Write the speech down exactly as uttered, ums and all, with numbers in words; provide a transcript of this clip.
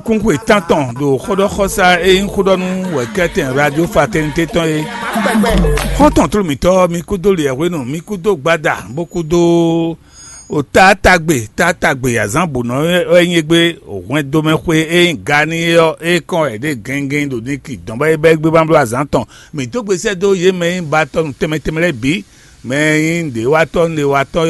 Kunku tanton do khodo khosa e nkodonu wekete radio fraternité ton e hoton tro mi to mi kudo le ewe no mi kudo gbada bokudo o ta tagbe ta tagbe azambo no eyin gbe ohun do me pe e gani yo e kon e de gengen do ni ki don ba e be gbe bambo azanton mi to gbe se do ye me ba ton temetemere bi me yin de wa ton le wa ton